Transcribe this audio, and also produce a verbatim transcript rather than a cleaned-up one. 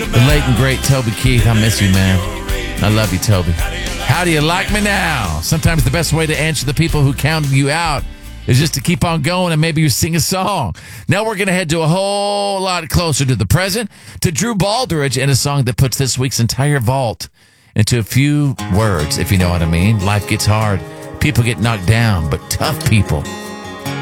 The late and great Toby Keith. I miss you, man. I love you, Toby. How do you like me now? Sometimes the best way to answer the people who counted you out is just to keep on going and maybe you sing a song. Now we're going to head to a whole lot closer to the present, to Drew Baldridge and a song that puts this week's entire vault into a few words, if you know what I mean. Life gets hard. People get knocked down, but tough people